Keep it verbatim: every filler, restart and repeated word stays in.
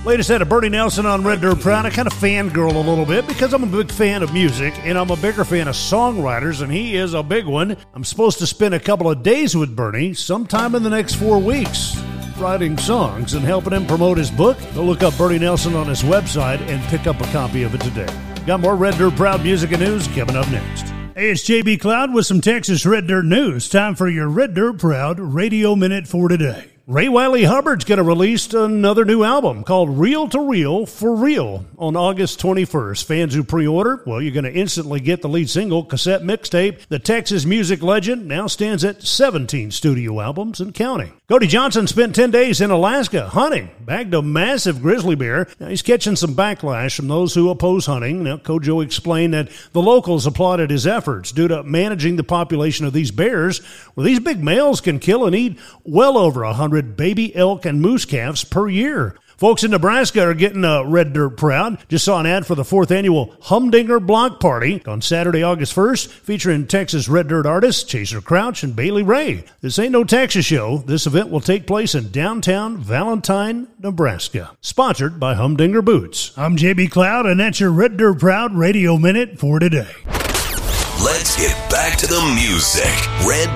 Latest out of Bernie Nelson on Red Dirt Proud. I kind of fangirl a little bit because I'm a big fan of music, and I'm a bigger fan of songwriters, and he is a big one. I'm supposed to spend a couple of days with Bernie sometime in the next four weeks writing songs and helping him promote his book. Go look up Bernie Nelson on his website and pick up a copy of it today. Got more Red Dirt Proud music and news coming up next. Hey, it's J B Cloud with some Texas Red Dirt news. Time for your Red Dirt Proud Radio Minute for today. Ray Wiley Hubbard's going to release another new album called Reel to Reel for Real on August twenty-first. Fans who pre-order, well, you're going to instantly get the lead single, cassette mixtape. The Texas music legend now stands at seventeen studio albums and counting. Cody Johnson spent ten days in Alaska hunting, bagged a massive grizzly bear. Now, he's catching some backlash from those who oppose hunting. Now, Kojo explained that the locals applauded his efforts due to managing the population of these bears. Well, these big males can kill and eat well over one hundred baby elk and moose calves per year. Folks in Nebraska are getting uh, Red Dirt Proud. Just saw an ad for the fourth annual Humdinger Block Party on Saturday, August first, featuring Texas Red Dirt artists Chaser Crouch and Bailey Ray. This ain't no Texas show. This event will take place in downtown Valentine, Nebraska. Sponsored by Humdinger Boots. I'm J B Cloud, and that's your Red Dirt Proud Radio Minute for today. Let's get back to the music. Red